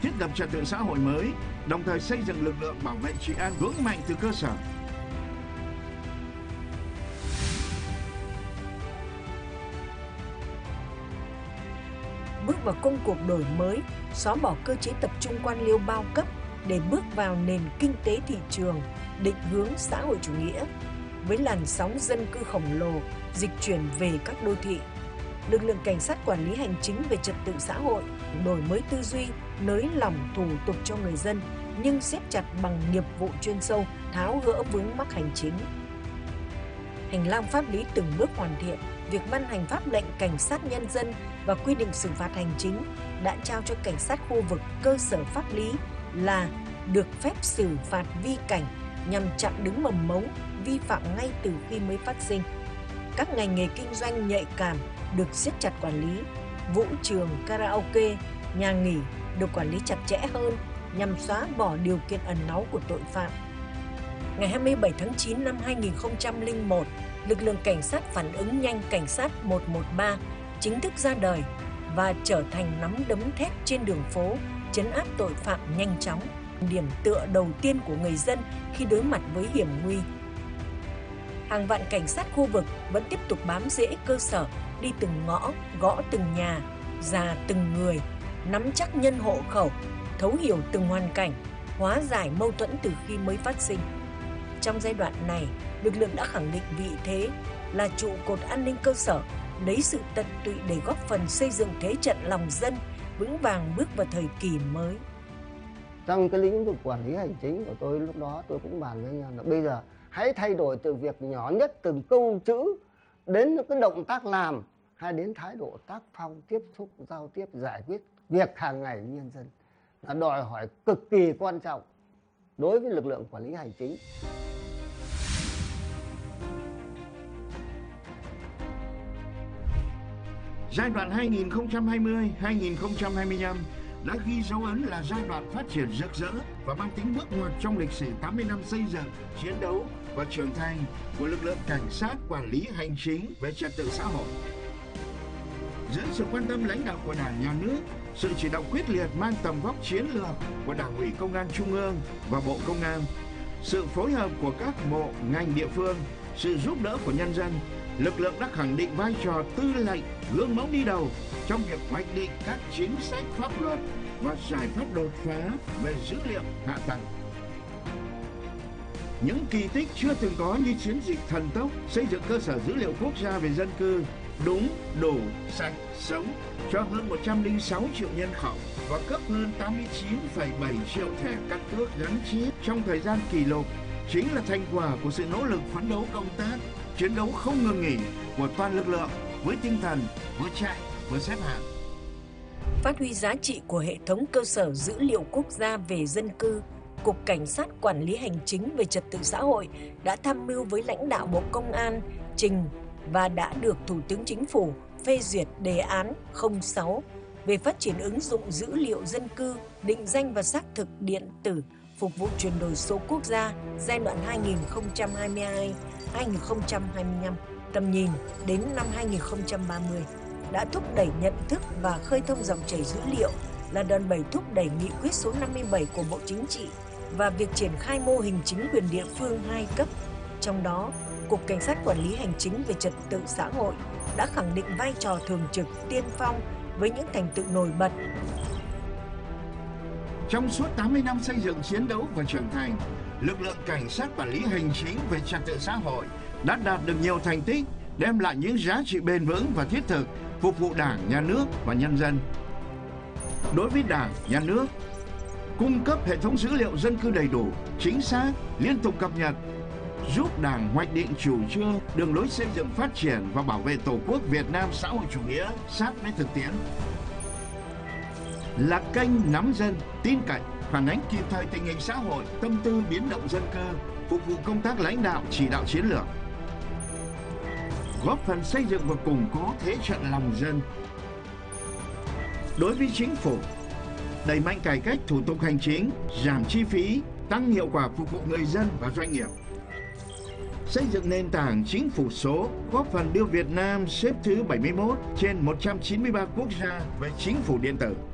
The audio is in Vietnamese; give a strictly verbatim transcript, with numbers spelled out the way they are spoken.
thiết lập trật tự xã hội mới, đồng thời xây dựng lực lượng bảo vệ trị an vững mạnh từ cơ sở. Bước vào công cuộc đổi mới, xóa bỏ cơ chế tập trung quan liêu bao cấp để bước vào nền kinh tế thị trường, định hướng xã hội chủ nghĩa. Với làn sóng dân cư khổng lồ dịch chuyển về các đô thị, lực lượng cảnh sát quản lý hành chính về trật tự xã hội đổi mới tư duy, nới lỏng thủ tục cho người dân, nhưng siết chặt bằng nghiệp vụ chuyên sâu, tháo gỡ vướng mắc hành chính. Hành lang pháp lý từng bước hoàn thiện, việc ban hành pháp lệnh cảnh sát nhân dân và quy định xử phạt hành chính đã trao cho cảnh sát khu vực cơ sở pháp lý là được phép xử phạt vi cảnh nhằm chặn đứng mầm mống vi phạm ngay từ khi mới phát sinh. Các ngành nghề kinh doanh nhạy cảm được siết chặt quản lý, vũ trường, karaoke, nhà nghỉ được quản lý chặt chẽ hơn nhằm xóa bỏ điều kiện ẩn náu của tội phạm. Ngày hai mươi bảy tháng chín năm hai nghìn không trăm lẻ một, lực lượng cảnh sát phản ứng nhanh cảnh sát một một ba chính thức ra đời và trở thành nắm đấm thép trên đường phố, trấn áp tội phạm nhanh chóng, điểm tựa đầu tiên của người dân khi đối mặt với hiểm nguy. Hàng vạn cảnh sát khu vực vẫn tiếp tục bám rễ cơ sở, đi từng ngõ, gõ từng nhà, dà từng người, nắm chắc nhân hộ khẩu, thấu hiểu từng hoàn cảnh, hóa giải mâu thuẫn từ khi mới phát sinh. Trong giai đoạn này, lực lượng đã khẳng định vị thế là trụ cột an ninh cơ sở, lấy sự tận tụy để góp phần xây dựng thế trận lòng dân vững vàng bước vào thời kỳ mới. Trong cái lĩnh vực quản lý hành chính của tôi lúc đó tôi cũng bàn với nhau là bây giờ hãy thay đổi từ việc nhỏ nhất, từng câu chữ đến cái động tác làm hay đến thái độ tác phong, tiếp xúc, giao tiếp, giải quyết việc hàng ngày với nhân dân là đòi hỏi cực kỳ quan trọng đối với lực lượng quản lý hành chính. Giai đoạn hai nghìn không trăm hai mươi đến hai nghìn không trăm hai mươi lăm đã ghi dấu ấn là giai đoạn phát triển rực rỡ và mang tính bước ngoặt trong lịch sử tám mươi năm xây dựng, chiến đấu và trưởng thành của lực lượng cảnh sát quản lý hành chính về trật tự xã hội. Dưới sự quan tâm lãnh đạo của Đảng, Nhà nước, sự chỉ đạo quyết liệt mang tầm vóc chiến lược của Đảng ủy Công an Trung ương và Bộ Công an, sự phối hợp của các bộ, ngành địa phương, sự giúp đỡ của nhân dân, lực lượng đã khẳng định vai trò tư lệnh, gương mẫu đi đầu trong việc hoạch định các chính sách pháp luật và giải pháp đột phá về dữ liệu hạ tầng. Những kỳ tích chưa từng có như chiến dịch thần tốc xây dựng cơ sở dữ liệu quốc gia về dân cư đúng, đủ, sạch, sống cho hơn một trăm lẻ sáu triệu nhân khẩu và cấp hơn tám mươi chín phẩy bảy triệu thẻ căn cước gắn chip trong thời gian kỷ lục chính là thành quả của sự nỗ lực phấn đấu công tác, chiến đấu không ngừng nghỉ của toàn lực lượng với tinh thần vừa chạy vừa xếp hạng. Phát huy giá trị của hệ thống cơ sở dữ liệu quốc gia về dân cư, Cục Cảnh sát Quản lý Hành chính về Trật tự xã hội đã tham mưu với lãnh đạo Bộ Công an trình và đã được Thủ tướng Chính phủ phê duyệt đề án không sáu về phát triển ứng dụng dữ liệu dân cư, định danh và xác thực điện tử phục vụ chuyển đổi số quốc gia giai đoạn hai nghìn không trăm hai mươi hai đến hai nghìn không trăm hai mươi lăm, tầm nhìn đến năm hai nghìn không trăm ba mươi, đã thúc đẩy nhận thức và khơi thông dòng chảy dữ liệu, là đòn bẩy thúc đẩy nghị quyết số năm mươi bảy của Bộ Chính trị và việc triển khai mô hình chính quyền địa phương hai cấp. Trong đó, Cục Cảnh sát Quản lý Hành chính về Trật tự xã hội đã khẳng định vai trò thường trực tiên phong với những thành tựu nổi bật. Trong suốt tám mươi năm xây dựng, chiến đấu và trưởng thành, lực lượng cảnh sát quản lý hành chính về trật tự xã hội đã đạt được nhiều thành tích, đem lại những giá trị bền vững và thiết thực, phục vụ Đảng, Nhà nước và nhân dân. Đối với Đảng, Nhà nước, cung cấp hệ thống dữ liệu dân cư đầy đủ, chính xác, liên tục cập nhật, giúp Đảng hoạch định chủ trương, đường lối xây dựng, phát triển và bảo vệ Tổ quốc Việt Nam xã hội chủ nghĩa sát với thực tiễn. Là kênh nắm dân, tin cậy, phản ánh kịp thời tình hình xã hội, tâm tư biến động dân cư, phục vụ công tác lãnh đạo, chỉ đạo chiến lược, góp phần xây dựng và củng cố thế trận lòng dân. Đối với Chính phủ, đẩy mạnh cải cách thủ tục hành chính, giảm chi phí, tăng hiệu quả phục vụ người dân và doanh nghiệp. Xây dựng nền tảng chính phủ số, góp phần đưa Việt Nam xếp thứ bảy mươi mốt trên một trăm chín mươi ba quốc gia về chính phủ điện tử.